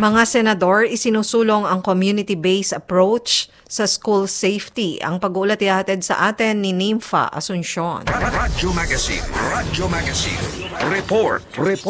Mga senador, isinusulong ang community-based approach sa school safety. Ang pag-uulat ihatid sa atin ni Nympha Asuncion. Radyo Magazine. Report.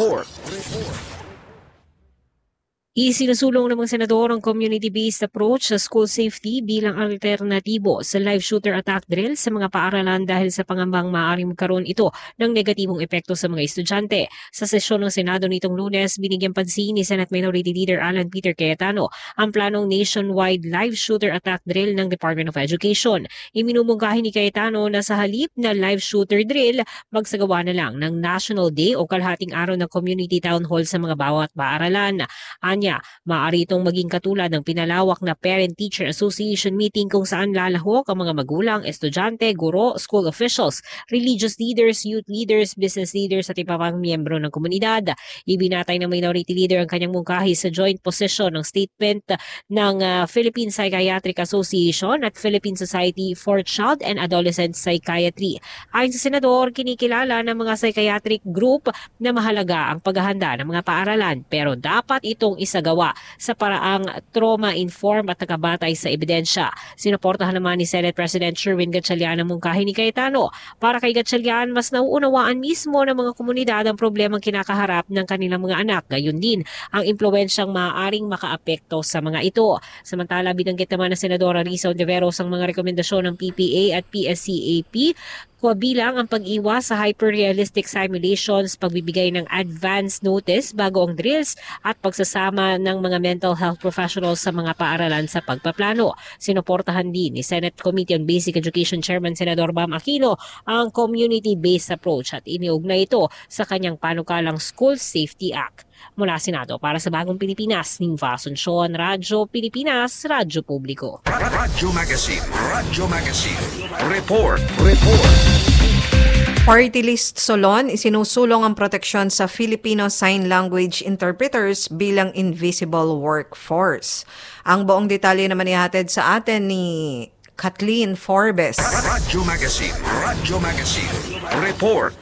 Isinusulong ng mga senador ang community-based approach sa school safety bilang alternatibo sa live shooter attack drill sa mga paaralan dahil sa pangambang maaaring magkaroon ito ng negatibong epekto sa mga estudyante. Sa sesyon ng Senado nitong Lunes, binigyan pansin ni Senate Minority Leader Alan Peter Cayetano ang planong nationwide live shooter attack drill ng Department of Education. Iminumungkahi ni Cayetano na sa halip na live shooter drill, magsagawa na lang ng National Day o kalahating araw ng community town hall sa mga bawat paaralan. Maaari itong maging katulad ng pinalawak na Parent-Teacher Association meeting kung saan lalahok ang mga magulang, estudyante, guro, school officials, religious leaders, youth leaders, business leaders at iba pang miyembro ng komunidad. Ibinatay ng Minority Leader ang kanyang mungkahi sa joint position ng statement ng Philippine Psychiatric Association at Philippine Society for Child and Adolescent Psychiatry. Ayon sa Senador, kinikilala ng mga psychiatric group na mahalaga ang paghahanda ng mga paaralan pero dapat itong isagawa sa paraang trauma-informed at nakabatay sa ebidensya. Sinuportahan naman ni Senate President Sherwin Gatchalian ang mungkahi ni Cayetano. Para kay Gatchalian, mas nauunawaan mismo ng mga komunidad ang problemang kinakaharap ng kanilang mga anak. Gayon din ang impluwensyang maaaring makaapekto sa mga ito. Samantala, binanggit naman ng Senadora Risa Ontiveros ang mga rekomendasyon ng PPA at PSCAP bilang ang pag-iwas sa hyper-realistic simulations, pagbibigay ng advance notice bago ang drills at pagsasama ng mga mental health professionals sa mga paaralan sa pagpaplano. Sinuportahan din ni Senate Committee on Basic Education Chairman Senador Bam Aquino ang community-based approach at iniugnay ito sa kanyang panukalang School Safety Act. Mula Senado para sa Bagong Pilipinas, Nympha Asuncion, Radyo Pilipinas, Radyo Publiko. Radyo Magazine. Report. Party List Solon, isinusulong ang proteksyon sa Filipino Sign Language Interpreters bilang invisible workforce. Ang buong detalye naman ihatid sa atin ni Kathleen Forbes. Radyo Magazine. Report.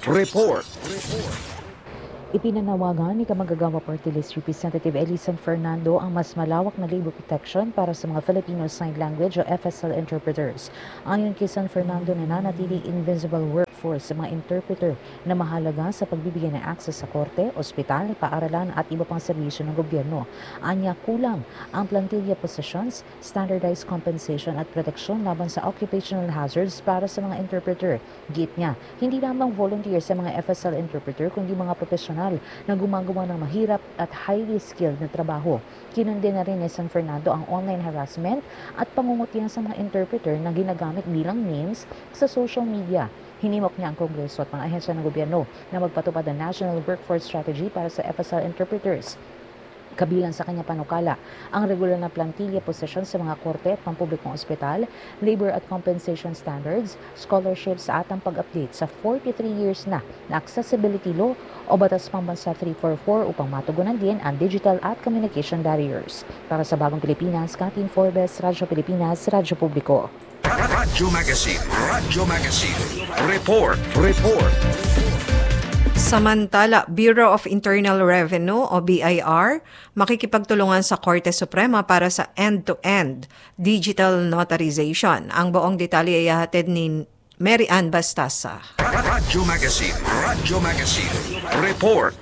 Ipinanawagan ni Kamagagawa Party List Representative Elisan Fernando ang mas malawak na labor protection para sa mga Filipino Sign Language o FSL interpreters. Ayon kay San Fernando, nananatili invisible workforce sa mga interpreter na mahalaga sa pagbibigay ng access sa korte, ospital, paaralan at iba pang serbisyo ng gobyerno. Anya, kulang ang plantilla positions, standardized compensation at proteksyon laban sa occupational hazards para sa mga interpreter. Git niya, hindi lamang volunteer sa mga FSL interpreter kundi mga profesional na gumagawa ng mahirap at highly skilled na trabaho. Kinundi na rin ni San Fernando ang online harassment at pangungutya sa mga interpreter na ginagamit bilang memes sa social media. Hinimok niya ang Kongreso at mga ahensya ng gobyerno na magpatupad ng National Workforce Strategy para sa FSL interpreters. Kabilang sa kanya panukala ang regular na plantilla posisyon sa mga korte at pampublikong ospital, labor at compensation standards, scholarships at ang pag-update sa 43 years na accessibility law o Batas Pambansa 344 upang matugunan din ang digital at communication barriers. Para sa Bagong Pilipinas, Kathleen Forbes, Radyo Pilipinas, Radyo Publiko. Radyo Magazine. Report. Samantala, Bureau of Internal Revenue o BIR makikipagtulungan sa Korte Suprema para sa end-to-end digital notarization. Ang buong detalye ay ihahatid ni Mary Ann Bastasa. Radyo Magazine. Report.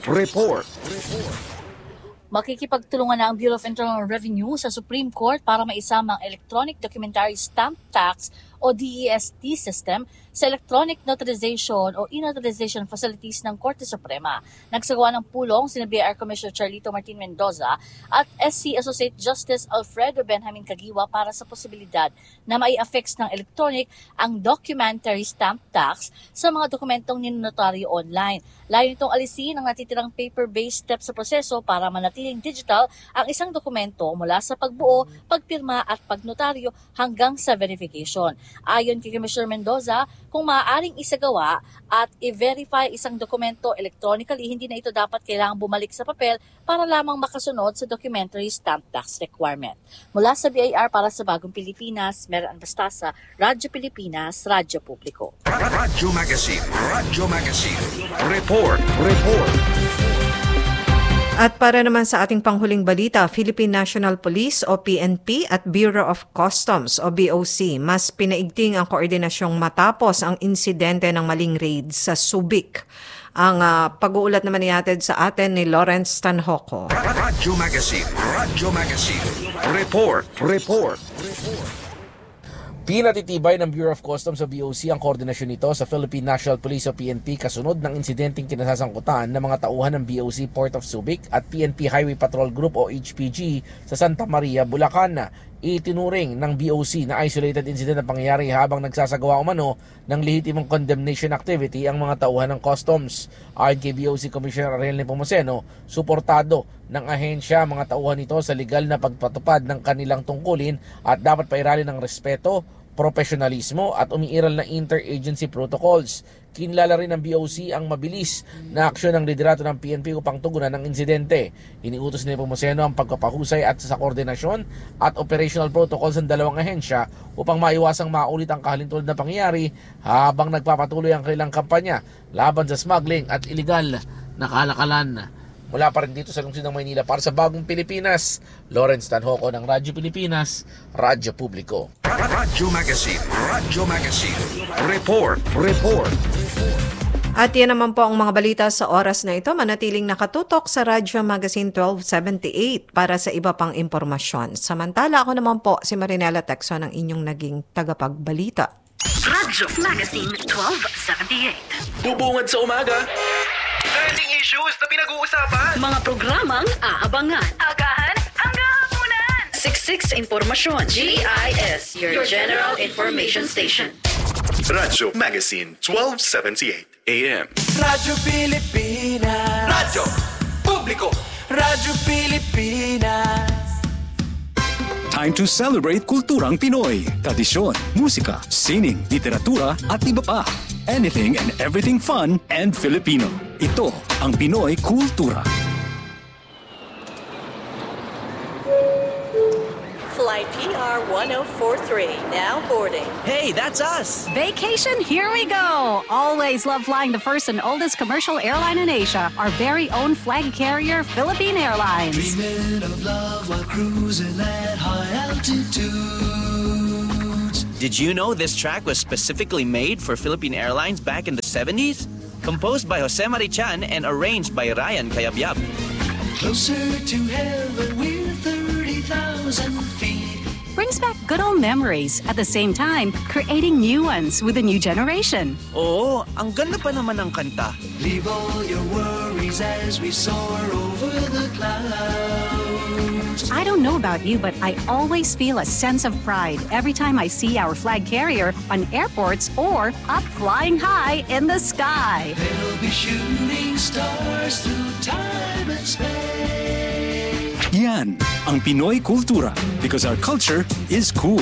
Makikipagtulungan na ang Bureau of Internal Revenue sa Supreme Court para maisama ang Electronic Documentary Stamp Tax o DEST system sa electronic notarization o e-notarization facilities ng Korte Suprema. Nagsagawa ng pulong sina BIR Commissioner Charlito Martin Mendoza at SC Associate Justice Alfredo Benjamin Caguiwa para sa posibilidad na mai-affix ng electronic ang documentary stamp tax sa mga dokumentong ninonotaryo online. Layo nitong alisin ang natitirang paper-based step sa proseso para manatiling digital ang isang dokumento mula sa pagbuo, pagpirma at pagnotaryo hanggang sa verification. Ayon kay Commissioner Mendoza, kung maaaring isagawa at i-verify isang dokumento electronically, hindi na ito dapat kailangang bumalik sa papel para lamang makasunod sa documentary stamp tax requirement. Mula sa BIR para sa Bagong Pilipinas, Mary Ann Bastasa, Radyo Pilipinas, Radyo Publiko. Radyo Magazine. Report. At para naman sa ating panghuling balita, Philippine National Police o PNP at Bureau of Customs o BOC mas pinaigting ang koordinasyong matapos ang insidente ng maling raid sa Subic. Ang pag-uulat naman ihatid sa atin ni Lawrence Tanhoco. Radyo Magazine. Radyo Magazine. Report. Pinatitibay ng Bureau of Customs o BOC ang koordinasyon nito sa Philippine National Police o PNP kasunod ng insidenteng kinasasangkutan ng mga tauhan ng BOC Port of Subic at PNP Highway Patrol Group o HPG sa Santa Maria, Bulacan. Itinuring ng BOC na isolated incident ang pangyayari habang nagsasagawa umano ng lehitimong condemnation activity ang mga tauhan ng customs. Ayon kay BOC Commissioner Ariel Nepomuceno, suportado ng ahensya mga tauhan nito sa legal na pagpatupad ng kanilang tungkulin at dapat pairali ng respeto, profesionalismo at umiiral na interagency protocols. Kinilala rin ng BOC ang mabilis na aksyon ng liderato ng PNP upang tugunan ng insidente. Iniutos ni Nepomuceno ang pagpapahusay at sa koordinasyon at operational protocols ng dalawang ahensya upang maiwasang maulit ang kahalintulad na pangyayari habang nagpapatuloy ang kanilang kampanya laban sa smuggling at iligal na kalakalan. Mula pa rin dito sa lungsod ng Maynila para sa Bagong Pilipinas, Lawrence Tanhoco ng Radyo Pilipinas, Radyo Publiko. Radyo Magazine. Radyo Magazine. Report. At yan naman po ang mga balita sa oras na ito. Manatiling nakatutok sa Radyo Magazine 1278 para sa iba pang impormasyon. Samantala ako naman po si Marinela Texon ang inyong naging tagapagbalita. Radyo Magazine 1278. Bubungad sa umaga. Trending issues na pinag-uusapan. Mga programang aabangan. Agahan hanggang hapunan. Siksik sa impormasyon. GIS, your General Information Station. Radyo Magazine 1278 AM. Radyo Pilipinas. Radyo Publiko. Radyo Pilipinas. Time to celebrate kulturang Pinoy. Tradisyon, musika, sining, literatura at iba pa. Anything and everything fun and Filipino. Ito ang Pinoy Kultura. Flight PR 1043, now boarding. Hey, that's us! Vacation, here we go! Always love flying the first and oldest commercial airline in Asia, our very own flag carrier, Philippine Airlines. Dreaming of love while cruising at high altitudes. Did you know this track was specifically made for Philippine Airlines back in the 70s? Composed by Jose Marichan and arranged by Ryan Cayabyab. Closer to heaven with 30,000 feet. Brings back good old memories, at the same time, creating new ones with a new generation. Oo, ang ganda pa naman ng kanta. Leave all your worries as we soar over the clouds. I don't know about you, but I always feel a sense of pride every time I see our flag carrier on airports or up flying high in the sky. They'll be shooting stars through time and space. Yan ang Pinoy Kultura because our culture is cool.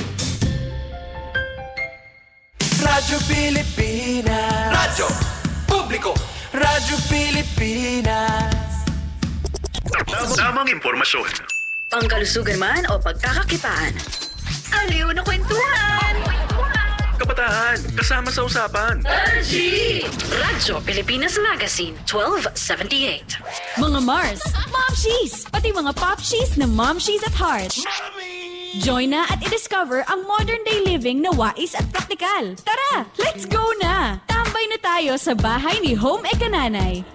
Radyo Pilipinas. Radyo Publiko. Radyo Pilipinas. Tamang impormasyon. Pangkalusugan man o pagkakakitaan. Aliw na kwentuhan! Kabataan, kasama sa usapan. Radyo Pilipinas Magazine 1278. Mga Mars, Momshies! Pati mga Popshies na Momshies at Heart. Join na at i-discover ang modern day living na wais at praktikal. Tara, let's go na! Tambay na tayo sa bahay ni Home Ekananay.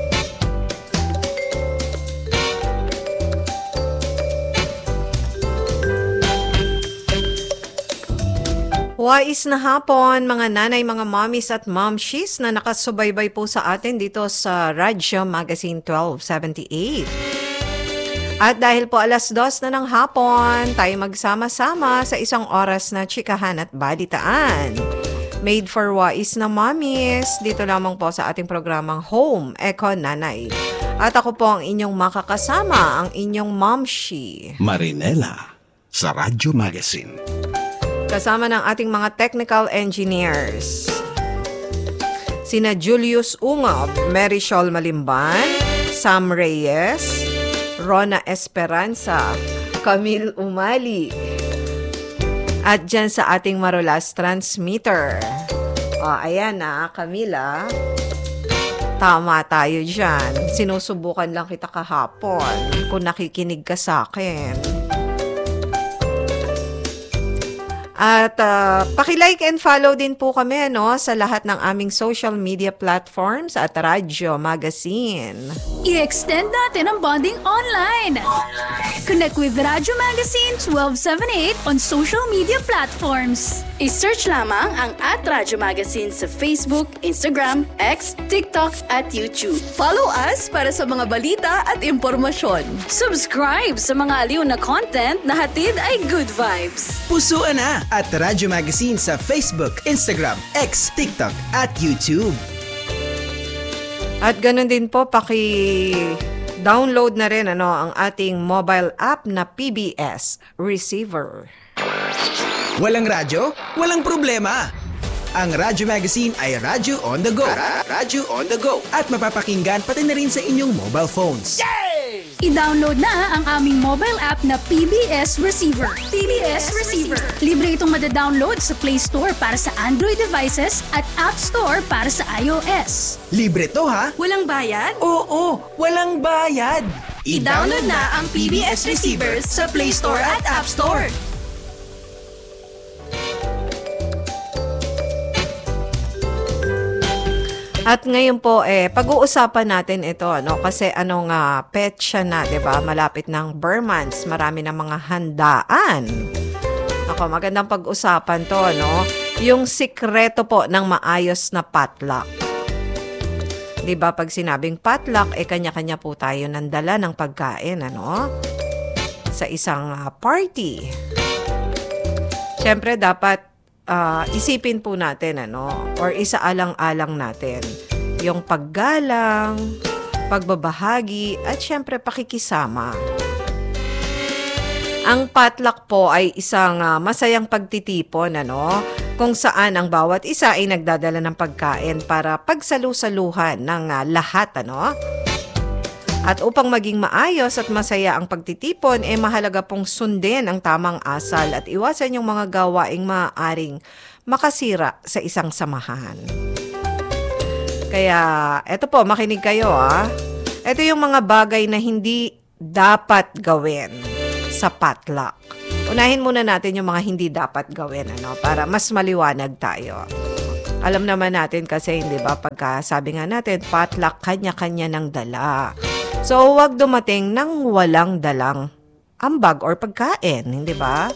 Wais na hapon, mga nanay, mga mommies at momshies na nakasubaybay po sa atin dito sa Radyo Magazine 1278. At dahil po 2:00 na ng hapon, tayo magsama-sama sa isang oras na chikahan at balitaan. Made for wais na mommies, dito lamang po sa ating programang Home Eko Nanay. At ako po ang inyong makakasama, ang inyong momshi, Marinela, sa Radyo Magazine. Kasama ng ating mga technical engineers. Sina Julius Ungab, Marichol Malimban, Sam Reyes, Rona Esperanza, Camille Umali. At dyan sa ating Marolas transmitter. Ayan na, Camila. Tama tayo dyan. Sinusubukan lang kita kahapon kung nakikinig ka sa akin. At paki-like and follow din po kami sa lahat ng aming social media platforms at Radyo Magazine. I-extend natin ang bonding online. Connect with Radyo Magazine 1278 on social media platforms. I-search lamang ang @Radyo Magazine sa Facebook, Instagram, X, TikTok at YouTube. Follow us para sa mga balita at impormasyon. Subscribe sa mga aliw na content na hatid ay good vibes. Pusuan na at Radyo Magazine sa Facebook, Instagram, X, TikTok at YouTube. At ganun din po, paki-download na rin ang ating mobile app na PBS Receiver. Walang radyo? Walang problema. Ang Radyo Magazine ay radyo on the go. Radyo on the go. At mapapakinggan pati na rin sa inyong mobile phones. Yay! I-download na ang aming mobile app na PBS Receiver. PBS Receiver. Libre itong madadownload sa Play Store para sa Android devices at App Store para sa iOS. Libre to ha? Walang bayad? Oo, walang bayad. I-download na ang PBS Receiver sa Play Store at App Store. At ngayon po, pag-uusapan natin ito, kasi petsa na, 'di ba? Malapit ng Burmans, marami ng mga handaan. Ako, magandang pag-usapan to, yung sikreto po ng maayos na potluck. 'Di ba, pag sinabing potluck, kanya-kanya po tayo ng dala ng pagkain, sa isang party. Siyempre, dapat isipin po natin or isaalang-alang natin yung paggalang, pagbabahagi at syempre pakikisama. Ang potluck po ay isang masayang pagtitipon kung saan ang bawat isa ay nagdadala ng pagkain para pagsalu-saluhan ng lahat At upang maging maayos at masaya ang pagtitipon, mahalaga pong sundin ang tamang asal at iwasan yung mga gawaing maaaring makasira sa isang samahan. Kaya, eto po, makinig kayo Ito yung mga bagay na hindi dapat gawin sa potluck. Unahin muna natin yung mga hindi dapat gawin, para mas maliwanag tayo. Alam naman natin kasi, hindi ba, pagka sabi nga natin, potluck, kanya-kanya ng dala. So, huwag dumating nang walang dalang ambag or pagkain, hindi ba?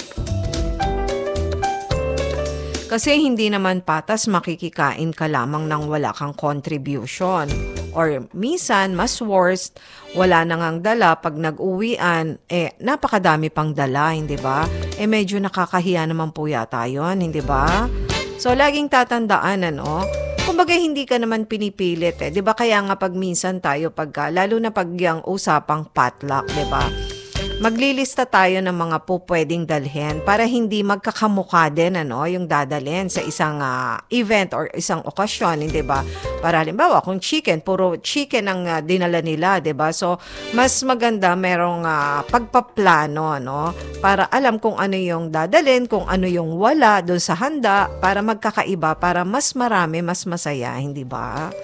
Kasi hindi naman patas makikikain ka lamang nang wala kang contribution. Or minsan, mas worst, wala na ngang dala pag nag-uwian, napakadami pang dala, hindi ba? Medyo nakakahiya naman po yata yun, hindi ba? So, laging tatandaan, kumbaga hindi ka naman pinipilit 'di ba? Kaya nga pag minsan tayo lalo na pag yung usapang potluck, 'di ba? Maglilista tayo ng mga pwedeng dalhin para hindi magkakamukha din yung dadalhin sa isang event or isang okasyon, hindi ba? Para halimbawa kung chicken, puro chicken ang dinala nila, 'di ba? So mas maganda merong pagpaplano, para alam kung ano yung dadalhin, kung ano yung wala doon sa handa, para magkakaiba, para mas marami, mas masaya, hindi ba?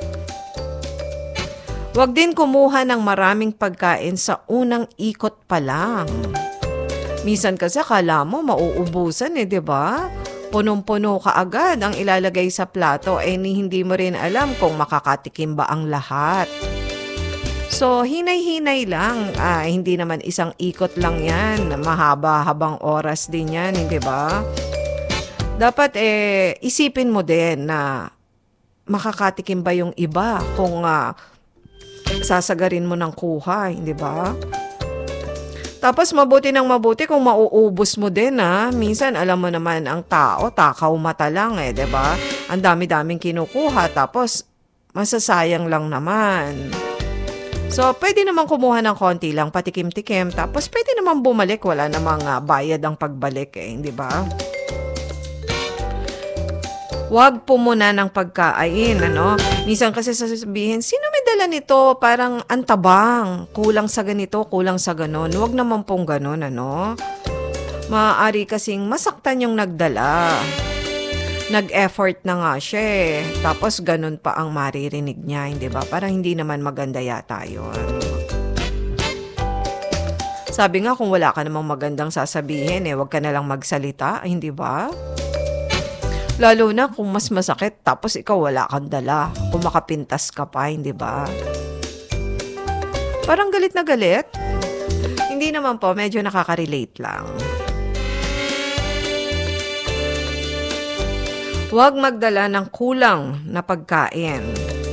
Huwag din kumuha ng maraming pagkain sa unang ikot pa lang. Minsan kasi akala mo mauubusan 'di ba? Punong-puno ka agad ang ilalagay sa plato hindi mo rin alam kung makakatikim ba ang lahat. So, hinay-hinay lang. Hindi naman isang ikot lang yan. Mahaba-habang oras din yan, hindi ba? Dapat isipin mo din na makakatikim ba yung iba kung sasagarin mo ng kuha, hindi ba? Tapos mabuti kung mauubos mo din Minsan alam mo naman ang tao, takaw mata lang di ba? Ang dami-daming kinukuha tapos masasayang lang naman. So, pwede naman kumuha ng konti lang, patikim-tikim, tapos pwede naman bumalik, wala namang bayad ang pagbalik hindi ba? Huwag pumuna ng pagkain, Minsan kasi sasabihin, sino may dala nito? Parang antabang, kulang sa ganito, kulang sa ganon. Huwag naman pong ganon, Maaari kasing masaktan yung nagdala. nag-effort na nga siya eh. Tapos ganun pa ang maririnig niya, hindi ba? Parang hindi naman maganda yata yun. Sabi nga kung wala ka namang magandang sasabihin eh, wag ka na lang magsalita, hindi ba? Lalo na kung mas masakit tapos ikaw wala kang dala. Kung makapintas ka pa, hindi ba? Parang galit na galit. Hindi naman po, medyo nakaka-relate lang. Huwag magdala ng kulang na pagkain.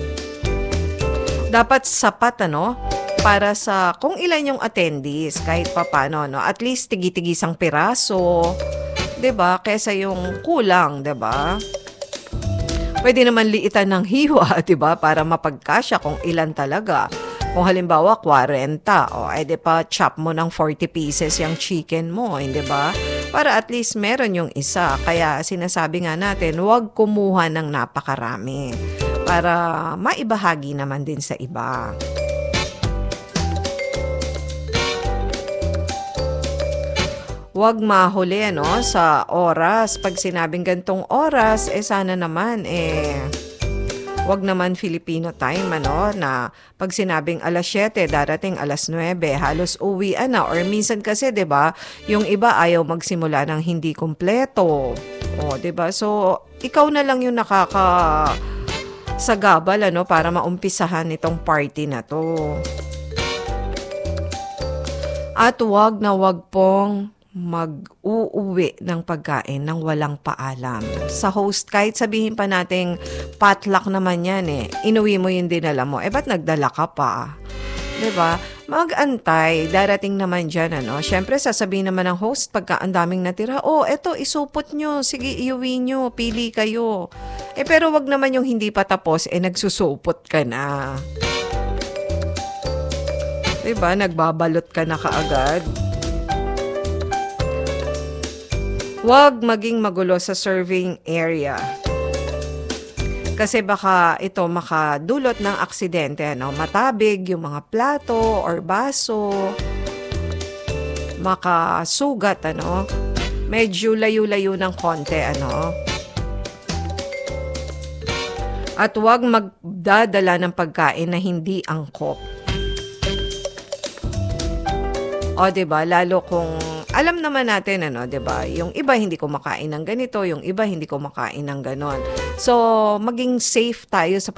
Dapat sapat para sa kung ilan yung attendees kahit papaano, no? At least tigi-tigisang piraso, 'di ba? Kaysa yung kulang, 'di ba? Pwede naman liitan ng hiwa, 'di ba? Para mapagkasya kung ilan talaga. Kung halimbawa 40, edi pa chop mo ng 40 pieces yung chicken mo, hindi ba? Para at least meron yung isa. Kaya sinasabi nga natin, huwag kumuha ng napakarami para maibahagi naman din sa iba. Huwag mahuli sa oras. Pag sinabing gantong oras, sana naman wag naman Filipino time na pag sinabing alas 7 darating alas 9 halos uwian na, or minsan kasi 'di ba yung iba ayaw magsimula ng hindi kumpleto, 'di ba? So ikaw na lang yung sagabal para maumpisahan itong party na to. At wag pong mag-uuwi ng pagkain nang walang paalam. Sa host, kahit sabihin pa nating potluck naman yan inuwi mo yung dinala mo, ba't nagdala ka pa? Diba? Mag-antay, darating naman dyan, Siyempre, sasabihin naman ng host pagka ang daming natira, eto, isupot nyo, sige, iuwi nyo, pili kayo. Pero wag naman yung hindi pa tapos, nagsusupot ka na. Diba? Nagbabalot ka na kaagad. Huwag maging magulo sa serving area. Kasi baka ito makadulot ng aksidente, matabig yung mga plato or baso, makasugat, medyo layo-layo ng konti, At huwag magdadala ng pagkain na hindi angkop. Diba? Lalo kung alam naman natin, 'di ba? Yung iba hindi kumakain ng ganito, yung iba hindi kumakain ng ganon. So, maging safe tayo sa